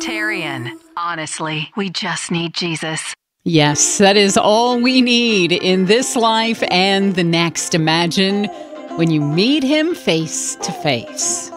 Tarian. Honestly, we just need Jesus. Yes, that is all we need in this life and the next. Imagine when you meet him face to face.